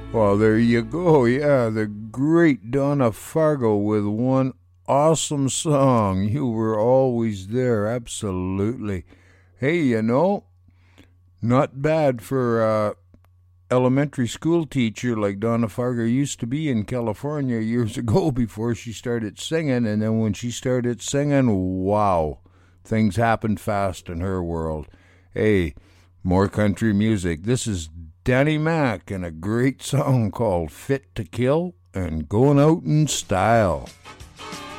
Well, there you go. Yeah, the great Donna Fargo with one awesome song. You were always there. Absolutely. Hey, not bad for elementary school teacher like Donna Fargo used to be in California years ago before she started singing. And then when she started singing, wow, things happened fast in her world. Hey, more country music. This is Danny Mac and a great song called Fit to Kill and Going Out in Style.